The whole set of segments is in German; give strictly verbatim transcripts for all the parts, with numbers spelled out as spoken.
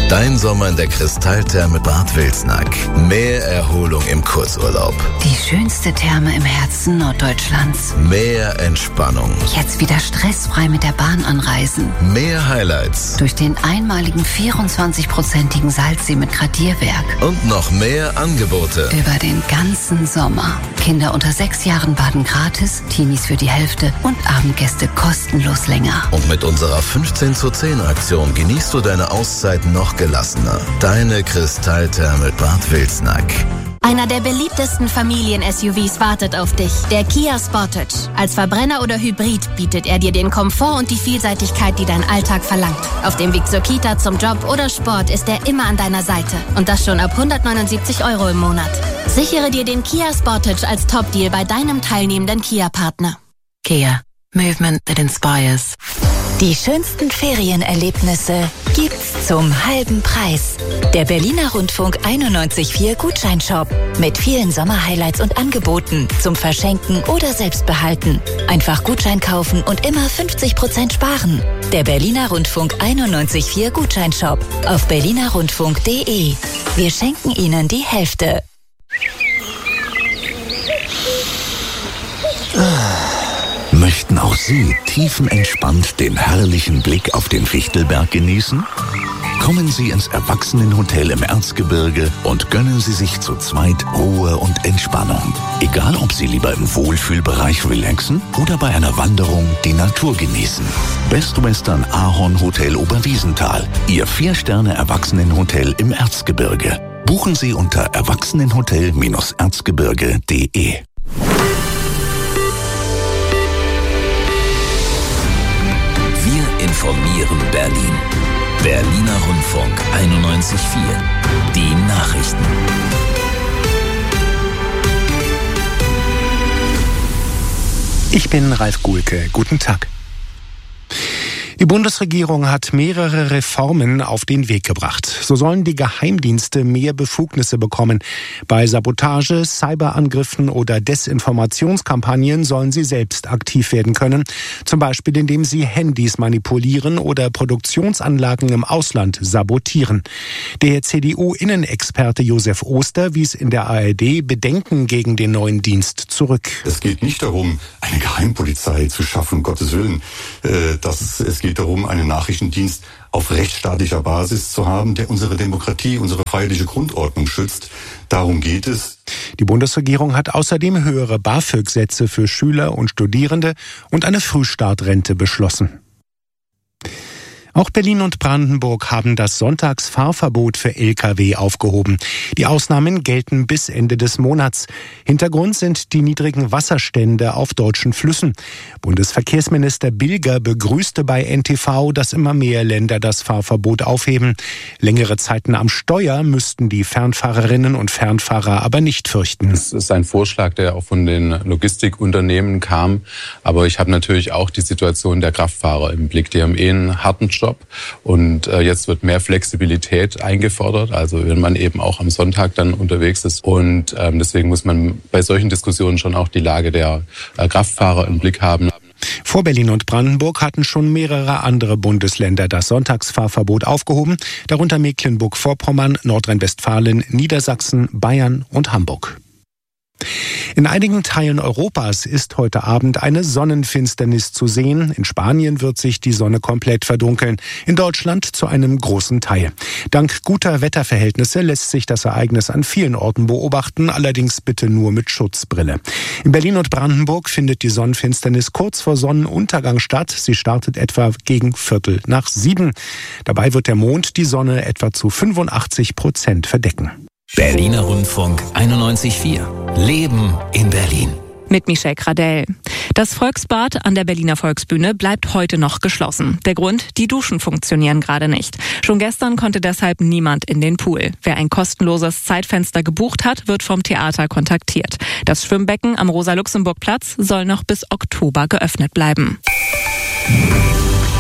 Dein Sommer in der Kristalltherme Bad Wilsnack. Mehr Erholung im Kurzurlaub. Die schönste Therme im Herzen Norddeutschlands. Mehr Entspannung. Jetzt wieder stressfrei mit der Bahn anreisen. Mehr Highlights. Durch den einmaligen vierundzwanzig-prozentigen Salzsee mit Gradierwerk. Und noch mehr Angebote. Über den ganzen Sommer. Kinder unter sechs Jahren baden gratis, Teenies für die Hälfte und Abendgäste kostenlos länger. Und mit unserer fünfzehn zu zehn Aktion genießt du deine Auszeit noch gelassener. Deine Kristalltherme Bad Wilsnack. Einer der beliebtesten Familien-S U Vs wartet auf dich. Der Kia Sportage. Als Verbrenner oder Hybrid bietet er dir den Komfort und die Vielseitigkeit, die dein Alltag verlangt. Auf dem Weg zur Kita, zum Job oder Sport ist er immer an deiner Seite. Und das schon ab hundertneunundsiebzig Euro im Monat. Sichere dir den Kia Sportage als Top-Deal bei deinem teilnehmenden Kia-Partner. Kia. Movement that inspires. Die schönsten Ferienerlebnisse gibt's zum halben Preis. Der Berliner Rundfunk einundneunzig Komma vier Gutscheinshop mit vielen Sommerhighlights und Angeboten zum Verschenken oder Selbstbehalten. Einfach Gutschein kaufen und immer fünfzig Prozent sparen. Der Berliner Rundfunk einundneunzig Komma vier Gutscheinshop auf berliner rundfunk punkt de. Wir schenken Ihnen die Hälfte. Möchten auch Sie tiefenentspannt den herrlichen Blick auf den Fichtelberg genießen? Kommen Sie ins Erwachsenenhotel im Erzgebirge und gönnen Sie sich zu zweit Ruhe und Entspannung. Egal, ob Sie lieber im Wohlfühlbereich relaxen oder bei einer Wanderung die Natur genießen. Best Western Ahorn Hotel Oberwiesenthal. Ihr Vier-Sterne-Erwachsenenhotel im Erzgebirge. Buchen Sie unter erwachsenenhotel erzgebirge punkt de. Informieren Berlin. Berliner Rundfunk einundneunzig Komma vier. Die Nachrichten. Ich bin Ralf Guhlke. Guten Tag. Die Bundesregierung hat mehrere Reformen auf den Weg gebracht. So sollen die Geheimdienste mehr Befugnisse bekommen. Bei Sabotage, Cyberangriffen oder Desinformationskampagnen sollen sie selbst aktiv werden können. Zum Beispiel, indem sie Handys manipulieren oder Produktionsanlagen im Ausland sabotieren. Der C D U-Innenexperte Josef Oster wies in der A R D Bedenken gegen den neuen Dienst zurück. Es geht nicht darum, eine Geheimpolizei zu schaffen, um Gottes Willen. Das, es geht darum, einen Nachrichtendienst auf rechtsstaatlicher Basis zu haben, der unsere Demokratie, unsere freiheitliche Grundordnung schützt. Darum geht es. Die Bundesregierung hat außerdem höhere BAföG-Sätze für Schüler und Studierende und eine Frühstartrente beschlossen. Auch Berlin und Brandenburg haben das Sonntagsfahrverbot für L K W aufgehoben. Die Ausnahmen gelten bis Ende des Monats. Hintergrund sind die niedrigen Wasserstände auf deutschen Flüssen. Bundesverkehrsminister Bilger begrüßte bei N T V, dass immer mehr Länder das Fahrverbot aufheben. Längere Zeiten am Steuer müssten die Fernfahrerinnen und Fernfahrer aber nicht fürchten. Es ist ein Vorschlag, der auch von den Logistikunternehmen kam. Aber ich habe natürlich auch die Situation der Kraftfahrer im Blick. Die haben eh einen harten Job. Und äh, jetzt wird mehr Flexibilität eingefordert, also wenn man eben auch am Sonntag dann unterwegs ist. Und ähm, deswegen muss man bei solchen Diskussionen schon auch die Lage der äh, Kraftfahrer im Blick haben. Vor Berlin und Brandenburg hatten schon mehrere andere Bundesländer das Sonntagsfahrverbot aufgehoben, darunter Mecklenburg-Vorpommern, Nordrhein-Westfalen, Niedersachsen, Bayern und Hamburg. In einigen Teilen Europas ist heute Abend eine Sonnenfinsternis zu sehen. In Spanien wird sich die Sonne komplett verdunkeln. In Deutschland zu einem großen Teil. Dank guter Wetterverhältnisse lässt sich das Ereignis an vielen Orten beobachten, allerdings bitte nur mit Schutzbrille. In Berlin und Brandenburg findet die Sonnenfinsternis kurz vor Sonnenuntergang statt. Sie startet etwa gegen Viertel nach sieben. Dabei wird der Mond die Sonne etwa zu fünfundachtzig Prozent verdecken. Berliner Rundfunk einundneunzig Komma vier. Leben in Berlin. Mit Michelle Gradell. Das Volksbad an der Berliner Volksbühne bleibt heute noch geschlossen. Der Grund, die Duschen funktionieren gerade nicht. Schon gestern konnte deshalb niemand in den Pool. Wer ein kostenloses Zeitfenster gebucht hat, wird vom Theater kontaktiert. Das Schwimmbecken am Rosa-Luxemburg-Platz soll noch bis Oktober geöffnet bleiben.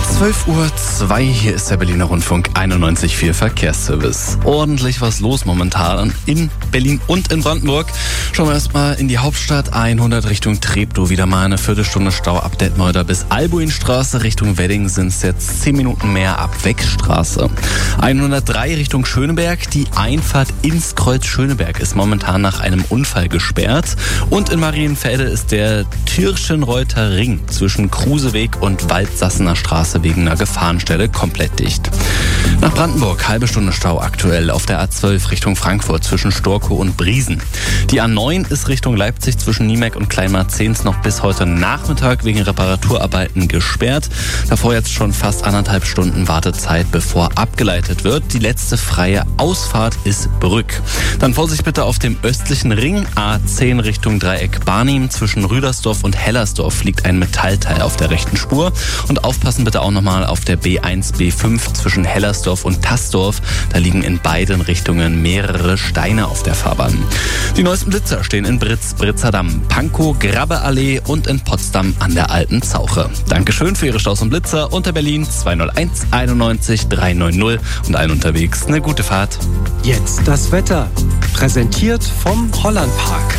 zwölf Uhr zwei, hier ist der Berliner Rundfunk einundneunzig Komma vier Verkehrsservice. Ordentlich was los momentan in Berlin und in Brandenburg. Schauen wir erstmal in die Hauptstadt. hundert Richtung Treptow, wieder mal eine Viertelstunde Stau ab Detmolder bis Albuinstraße. Richtung Wedding sind es jetzt zehn Minuten mehr ab Weckstraße. hundertdrei Richtung Schöneberg. Die Einfahrt ins Kreuz Schöneberg ist momentan nach einem Unfall gesperrt. Und in Marienfelde ist der Tirschenreuther Ring zwischen Kruseweg und Waldsassener Straße wegen einer Gefahrenstelle komplett dicht. Nach Brandenburg, halbe Stunde Stau aktuell auf der A zwölf Richtung Frankfurt zwischen Storkow und Briesen. Die A neun ist Richtung Leipzig zwischen Niemeck und Kleinmarzehns noch bis heute Nachmittag wegen Reparaturarbeiten gesperrt. Davor jetzt schon fast anderthalb Stunden Wartezeit, bevor abgeleitet wird. Die letzte freie Ausfahrt ist Brück. Dann Vorsicht bitte auf dem östlichen Ring, A zehn Richtung Dreieck Barnim. Zwischen Rüdersdorf und Hellersdorf liegt ein Metallteil auf der rechten Spur. Und aufpassen bitte auch nochmal auf der B eins B fünf zwischen Hellersdorf und Tassdorf. Da liegen in beiden Richtungen mehrere Steine auf der Fahrbahn. Die neuesten Blitzer stehen in Britz, Britzer Damm, Pankow, Grabbeallee und in Potsdam an der Alten Zauche. Dankeschön für Ihre Staus und Blitzer unter Berlin zwei null eins einundneunzig drei neun null und allen unterwegs eine gute Fahrt. Jetzt das Wetter. Präsentiert vom Hollandpark.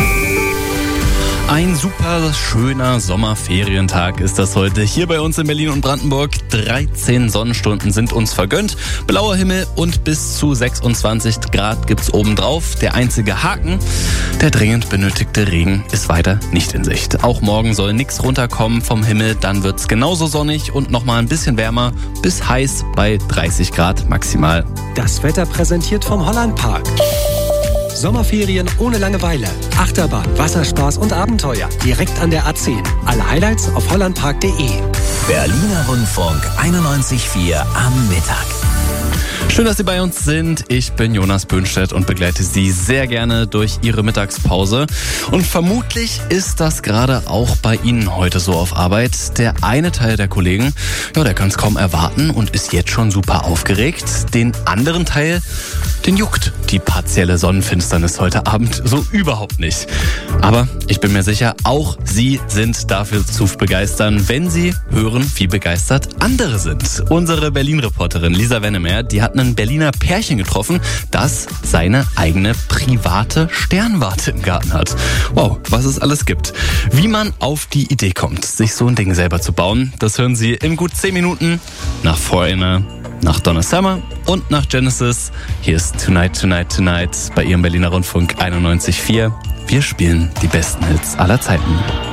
Ein super schöner Sommerferientag ist das heute hier bei uns in Berlin und Brandenburg. dreizehn Sonnenstunden sind uns vergönnt. Blauer Himmel und bis zu sechsundzwanzig Grad gibt's obendrauf. Der einzige Haken, der dringend benötigte Regen ist weiter nicht in Sicht. Auch morgen soll nichts runterkommen vom Himmel. Dann wird's genauso sonnig und nochmal ein bisschen wärmer bis heiß bei dreißig Grad maximal. Das Wetter präsentiert vom Hollandpark. Sommerferien ohne Langeweile. Achterbahn, Wasserspaß und Abenteuer. Direkt an der A zehn. Alle Highlights auf hollandpark punkt de. Berliner Rundfunk einundneunzig Komma vier am Mittag. Schön, dass Sie bei uns sind. Ich bin Jonas Böhnstedt und begleite Sie sehr gerne durch Ihre Mittagspause. Und vermutlich ist das gerade auch bei Ihnen heute so auf Arbeit. Der eine Teil der Kollegen, ja, der kann es kaum erwarten und ist jetzt schon super aufgeregt. Den anderen Teil, den juckt die partielle Sonnenfinsternis heute Abend so überhaupt nicht. Aber ich bin mir sicher, auch Sie sind dafür zu begeistern, wenn Sie hören, wie begeistert andere sind. Unsere Berlin-Reporterin Lisa Wennemer, die hat ein Berliner Pärchen getroffen, das seine eigene private Sternwarte im Garten hat. Wow, was es alles gibt. Wie man auf die Idee kommt, sich so ein Ding selber zu bauen, das hören Sie in gut zehn Minuten nach Foreigner, nach Donna Summer und nach Genesis. Hier ist Tonight, Tonight, Tonight bei Ihrem Berliner Rundfunk einundneunzig Komma vier. Wir spielen die besten Hits aller Zeiten.